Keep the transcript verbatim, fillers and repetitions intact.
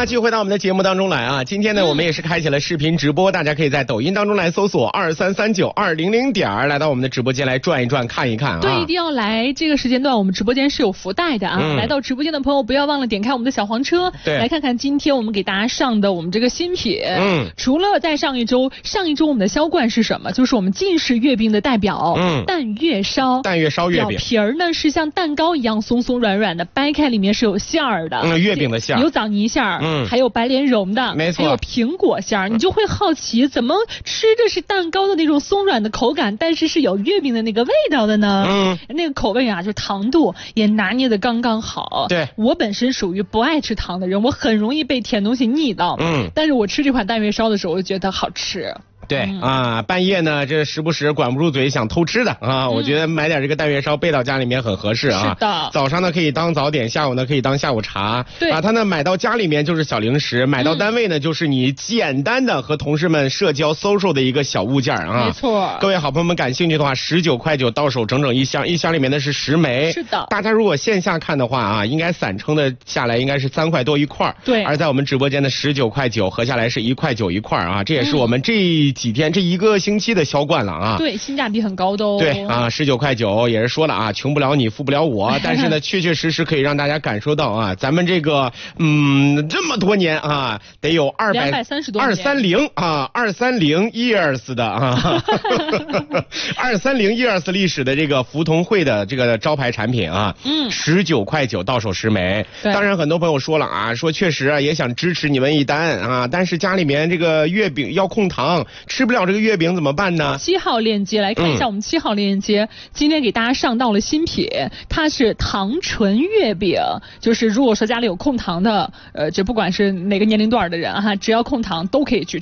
继续回到我们的节目当中来啊！今天呢，我们也是开启了视频直播，大家可以在抖音当中来搜索二三三九二零零点儿，来到我们的直播间来转一转，看一看啊！ 对，一定要来这个时间段，我们直播间是有福袋的啊！嗯、来到直播间的朋友，不要忘了点开我们的小黄车， 对， 来看看今天我们给大家上的我们这个新品。 嗯， 除了在上一周，上一周我们的销冠是什么？就是我们晋式月饼的代表，嗯，蛋月烧。 蛋月烧月饼， 表皮儿呢是像蛋糕一样松松软软的，掰开里面是有馅儿的， 嗯，月饼的馅儿， 有枣泥馅儿，嗯，还有白莲蓉的， 没错， 还有苹果馅儿，你就会好奇，怎么吃的是蛋糕的那种松软的口感，但是是有月饼的那个味道的呢？嗯，那个口味啊，就糖度也拿捏的刚刚好。 对， 我本身属于不爱吃糖的人，我很容易被甜东西腻到。嗯，但是我吃这款蛋月烧的时候，我就觉得好吃。 对、嗯、啊，半夜呢，这时不时管不住嘴想偷吃的啊、嗯，我觉得买点这个蛋月烧备到家里面很合适啊。 是的， 早上呢可以当早点，下午呢可以当下午茶。 对啊，它呢买到家里面就是小零食，买到单位呢、嗯、就是你简单的和同事们社交 social 的一个小物件啊。 没错。 各位好朋友们感兴趣的话，十九块九到手整整一箱，一箱里面呢是十枚。 是的。 大家如果线下看的话啊，应该散称的下来应该是三块多一块。 对。 而在我们直播间的十九块九合下来是一块九一块啊，这也是我们这几天、嗯、这一个。星期的销冠了啊， 对，性价比很高的哦。 对啊，十九块九也是说了啊，穷不了你，富不了我，但是呢，确确实实可以让大家感受到啊，咱们这个嗯这么多年啊，得有二百两百三十多二三零啊，二三零 years 的啊，二三零 years 历史的这个福同汇的这个招牌产品啊，嗯，十九块九到手十枚。当然，很多朋友说了啊，说确实啊也想支持你们一单啊，但是家里面这个月饼要控糖。吃不了这个月饼怎么办呢？ 七号链接来看一下，我们七号链接、嗯、今天给大家上到了新品，它是糖醇月饼，就是如果说家里有控糖的，呃，这不管是哪个年龄段的人哈，只要控糖都可以去